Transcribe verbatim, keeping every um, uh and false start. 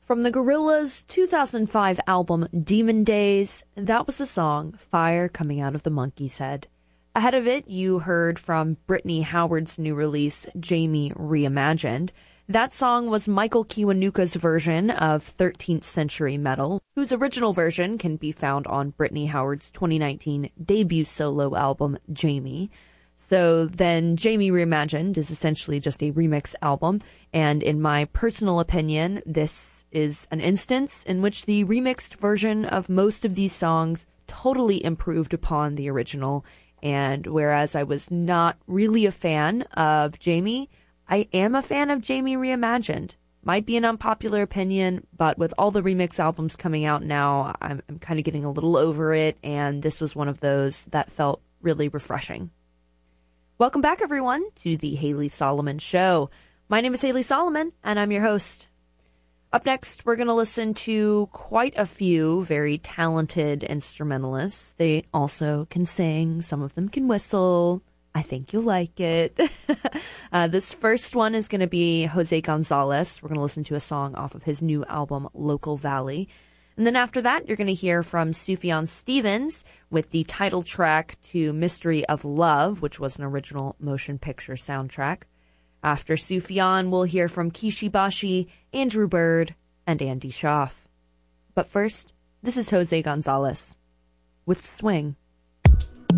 From the Gorillaz' two thousand five album Demon Days, that was the song Fire Coming Out of the Monkey's Head. Ahead of it, you heard from Brittany Howard's new release, Jamie Reimagined. That song was Michael Kiwanuka's version of thirteenth Century Metal, whose original version can be found on Brittany Howard's twenty nineteen debut solo album, Jamie. So then Jamie Reimagined is essentially just a remix album, and in my personal opinion, this is an instance in which the remixed version of most of these songs totally improved upon the original. And whereas I was not really a fan of Jamie, I am a fan of Jamie Reimagined. Might be an unpopular opinion, but with all the remix albums coming out now, I'm, I'm kind of getting a little over it, and this was one of those that felt really refreshing. Welcome back, everyone, to the Haley Solomon Show. My name is Haley Solomon, and I'm your host. Up next, we're going to listen to quite a few very talented instrumentalists. They also can sing. Some of them can whistle. I think you'll like it. uh, this first one is going to be Jose Gonzalez. We're going to listen to a song off of his new album, Local Valley. And then after that, you're going to hear from Sufjan Stevens with the title track to Mystery of Love, which was an original motion picture soundtrack. After Sufjan, we'll hear from Kishi Bashi, Andrew Bird, and Andy Schaaf. But first, this is Jose Gonzalez with Swing.